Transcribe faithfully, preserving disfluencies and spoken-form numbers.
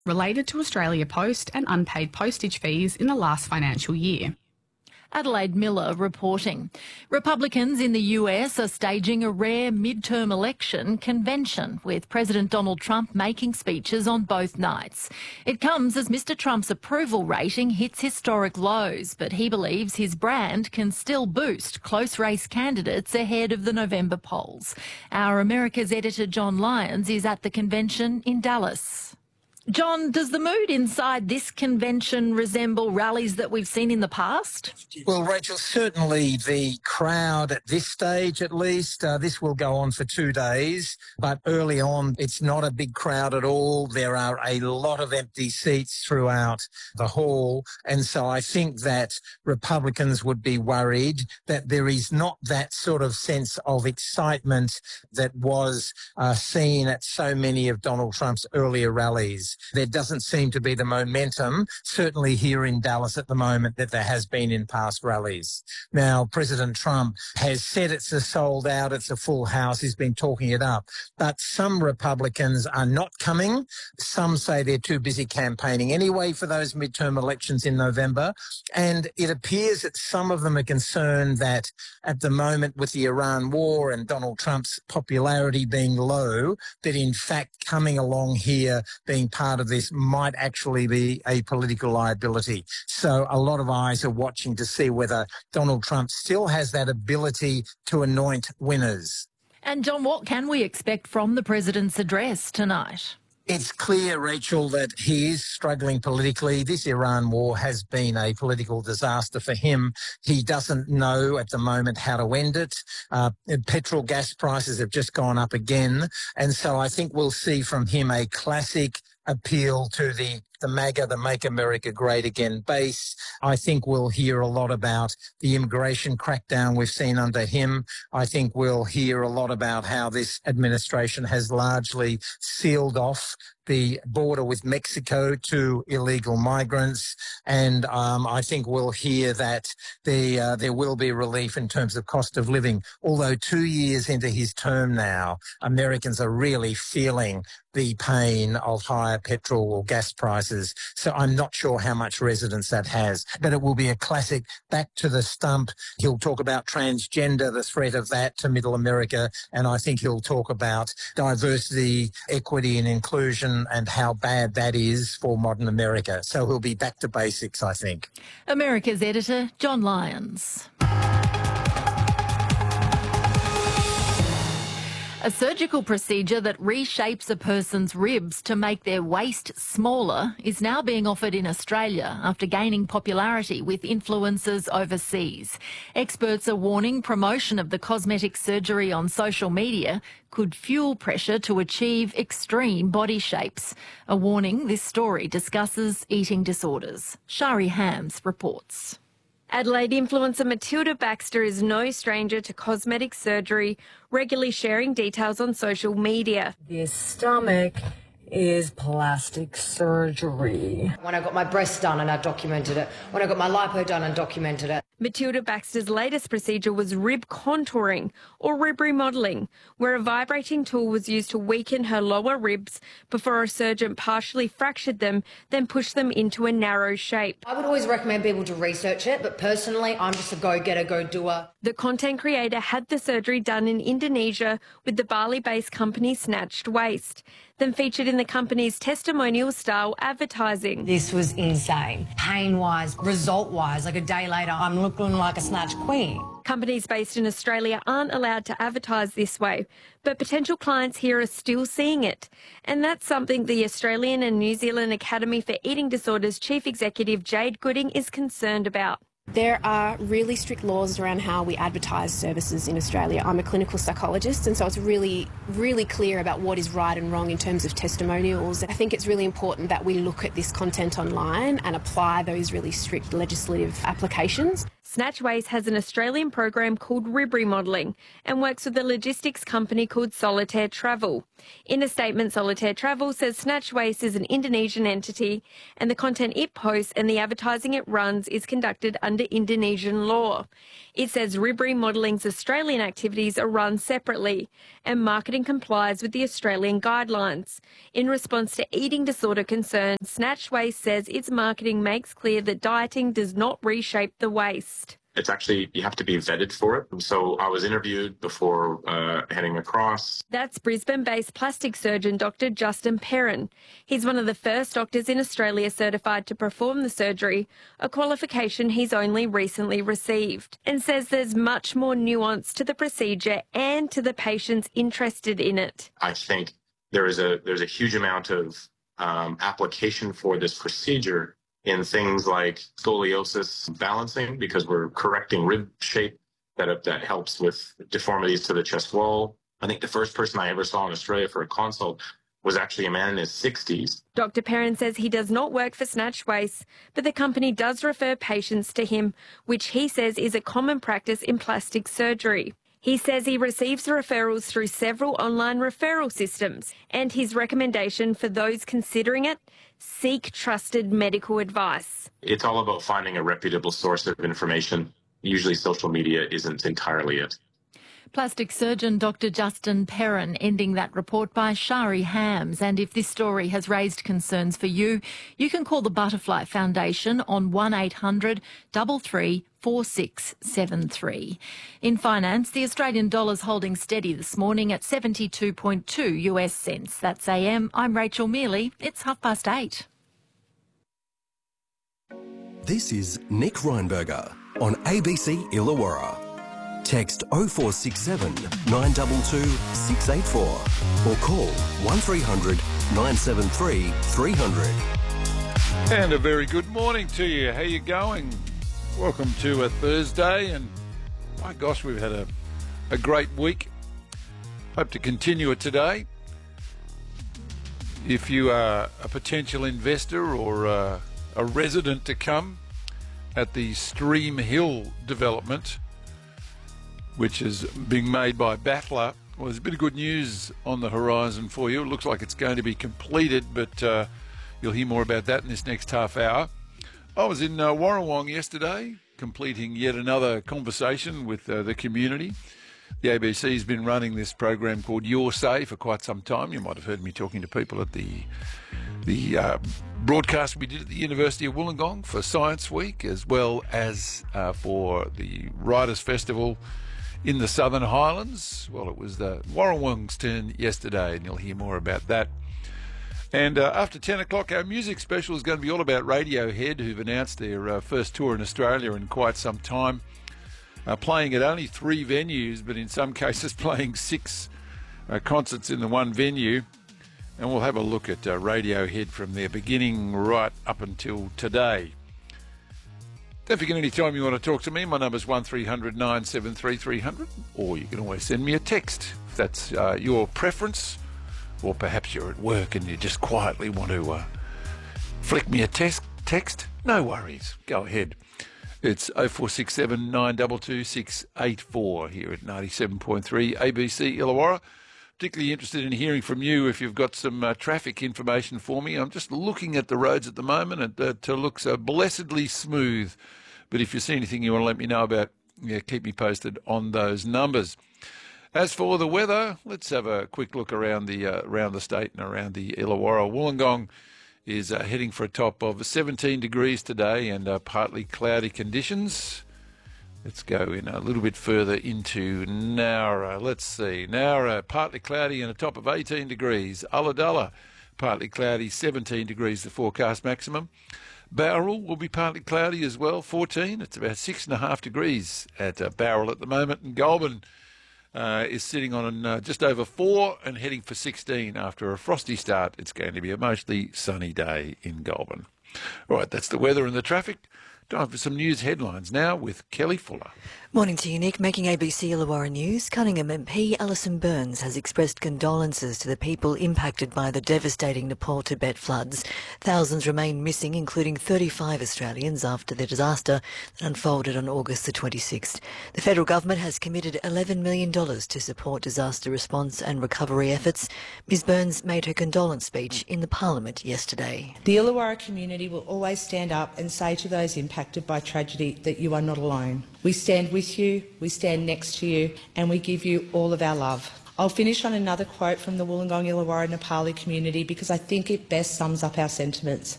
related to Australia Post and unpaid postage fees in the last financial year. Adelaide Miller reporting. Republicans in the U S are staging a rare midterm election convention, with President Donald Trump making speeches on both nights. It comes as Mister Trump's approval rating hits historic lows, but he believes his brand can still boost close race candidates ahead of the November polls. Our America's editor John Lyons is at the convention in Dallas. John, does the mood inside this convention resemble rallies that we've seen in the past? Well, Rachel, certainly the crowd at this stage, at least, uh, this will go on for two days, but early on it's not a big crowd at all. There are a lot of empty seats throughout the hall, and so I think that Republicans would be worried that there is not that sort of sense of excitement that was uh, seen at so many of Donald Trump's earlier rallies. There doesn't seem to be the momentum, certainly here in Dallas at the moment, that there has been in past rallies. Now, President Trump has said it's a sold out, it's a full house, he's been talking it up. But some Republicans are not coming. Some say they're too busy campaigning anyway for those midterm elections in November. And it appears that some of them are concerned that at the moment, with the Iran war and Donald Trump's popularity being low, that in fact coming along here, being part of this, might actually be a political liability. So a lot of eyes are watching to see whether Donald Trump still has that ability to anoint winners. And John, what can we expect from the president's address tonight? It's clear, Rachel, that he is struggling politically. This Iran war has been a political disaster for him. He doesn't know at the moment how to end it. Uh, petrol gas prices have just gone up again. And so I think we'll see from him a classic appeal to the the MAGA, the Make America Great Again base. I think we'll hear a lot about the immigration crackdown we've seen under him. I think we'll hear a lot about how this administration has largely sealed off the border with Mexico to illegal migrants. And um, I think we'll hear that the, uh, there will be relief in terms of cost of living. Although two years into his term now, Americans are really feeling the pain of higher petrol or gas prices. So I'm not sure how much resonance that has, but it will be a classic back to the stump. He'll talk about transgender, the threat of that to middle America. And I think he'll talk about diversity, equity and inclusion and how bad that is for modern America. So he'll be back to basics, I think. America's editor, John Lyons. A surgical procedure that reshapes a person's ribs to make their waist smaller is now being offered in Australia after gaining popularity with influencers overseas. Experts are warning promotion of the cosmetic surgery on social media could fuel pressure to achieve extreme body shapes. A warning this story discusses eating disorders. Shari Hams reports. Adelaide influencer Matilda Baxter is no stranger to cosmetic surgery, regularly sharing details on social media. The stomach is plastic surgery. When I got my breast done and I documented it. When I got my lipo done and documented it. Matilda Baxter's latest procedure was rib contouring or rib remodelling, where a vibrating tool was used to weaken her lower ribs before a surgeon partially fractured them, then pushed them into a narrow shape. I would always recommend people to research it, but personally, I'm just a go-getter, go-doer. The content creator had the surgery done in Indonesia with the Bali-based company Snatched Waist, then featured in the company's testimonial-style advertising. This was insane. Pain-wise, result-wise, like a day later, I'm looking like a snatch queen. Companies based in Australia aren't allowed to advertise this way, but potential clients here are still seeing it. And that's something the Australian and New Zealand Academy for Eating Disorders Chief Executive Jade Gooding is concerned about. There are really strict laws around how we advertise services in Australia. I'm a clinical psychologist, and so it's really, really clear about what is right and wrong in terms of testimonials. I think it's really important that we look at this content online and apply those really strict legislative applications. Snatchways has an Australian program called Ribri Modelling and works with a logistics company called Solitaire Travel. In a statement, Solitaire Travel says Snatchways is an Indonesian entity and the content it posts and the advertising it runs is conducted under Indonesian law. It says Ribri Modelling's Australian activities are run separately and marketing complies with the Australian guidelines. In response to eating disorder concerns, Snatchways says its marketing makes clear that dieting does not reshape the waist. It's actually, you have to be vetted for it. So I was interviewed before uh, heading across. That's Brisbane-based plastic surgeon Doctor Justin Perrin. He's one of the first doctors in Australia certified to perform the surgery, a qualification he's only recently received, and says there's much more nuance to the procedure and to the patients interested in it. I think there is a there's a huge amount of um, application for this procedure in things like scoliosis balancing, because we're correcting rib shape that, that helps with deformities to the chest wall. I think the first person I ever saw in Australia for a consult was actually a man in his sixties. Doctor Perrin says he does not work for Snatchways, but the company does refer patients to him, which he says is a common practice in plastic surgery. He says he receives referrals through several online referral systems, and his recommendation for those considering it, seek trusted medical advice. It's all about finding a reputable source of information. Usually social media isn't entirely it. Plastic surgeon Doctor Justin Perrin ending that report by Shari Hams. And if this story has raised concerns for you, you can call the Butterfly Foundation on one eight hundred, three three, four six seven three. In finance, the Australian dollar's holding steady this morning at seventy-two point two US cents. That's A M. I'm Rachel Mealy. It's half past eight. This is Nick Reinberger on A B C Illawarra. Text oh four six seven, nine two two, six eight four or call one three hundred, nine seven three, three hundred. And a very good morning to you. How you going? Welcome to a Thursday, and my gosh, we've had a, a great week. Hope to continue it today. If you are a potential investor or uh, a resident to come at the Stream Hill development, which is being made by Battler, well, there's a bit of good news on the horizon for you. It looks like it's going to be completed, but uh, you'll hear more about that in this next half hour. I was in uh, Warrawong yesterday, completing yet another conversation with uh, the community. The A B C's been running this program called Your Say for quite some time. You might have heard me talking to people at the the uh, broadcast we did at the University of Wollongong for Science Week, as well as uh, for the Writers' Festival in the Southern Highlands. Well, it was the Warrawong's turn yesterday, and you'll hear more about that. And uh, after ten o'clock, our music special is going to be all about Radiohead, who've announced their uh, first tour in Australia in quite some time, uh, playing at only three venues, but in some cases playing six uh, concerts in the one venue. And we'll have a look at uh, Radiohead from their beginning right up until today. Don't forget, any time you want to talk to me, my number's one three hundred, nine seven three, three hundred, or you can always send me a text if that's uh, your preference. Or perhaps you're at work and you just quietly want to uh, flick me a text, text. No worries. Go ahead. It's oh four six seven, nine two two, six eight four here at ninety-seven point three A B C Illawarra. Particularly interested in hearing from you if you've got some uh, traffic information for me. I'm just looking at the roads at the moment and it uh, looks uh, blessedly smooth. But if you see anything you want to let me know about, yeah, keep me posted on those numbers. As for the weather, let's have a quick look around the uh, around the state and around the Illawarra. Wollongong is uh, heading for a top of seventeen degrees today and uh, partly cloudy conditions. Let's go in a little bit further into Nowra. Let's see. Nowra, partly cloudy and a top of eighteen degrees. Ulladulla, partly cloudy, seventeen degrees the forecast maximum. Bowral will be partly cloudy as well, fourteen. It's about six and a half degrees at uh, Bowral at the moment. And Goulburn Uh, is sitting on uh, just over four and heading for sixteen after a frosty start. It's going to be a mostly sunny day in Goulburn. All right, that's the weather and the traffic. Time for some news headlines now with Kelly Fuller. Morning to you, Nick. Making A B C Illawarra News, Cunningham M P Alison Burns has expressed condolences to the people impacted by the devastating Nepal-Tibet floods. Thousands remain missing, including thirty-five Australians after the disaster that unfolded on August the twenty-sixth. The federal government has committed eleven million dollars to support disaster response and recovery efforts. Ms Burns made her condolence speech in the Parliament yesterday. The Illawarra community will always stand up and say to those impacted by tragedy that you are not alone. We stand with you, we stand next to you, and we give you all of our love. I'll finish on another quote from the Wollongong Illawarra Nepali community because I think it best sums up our sentiments.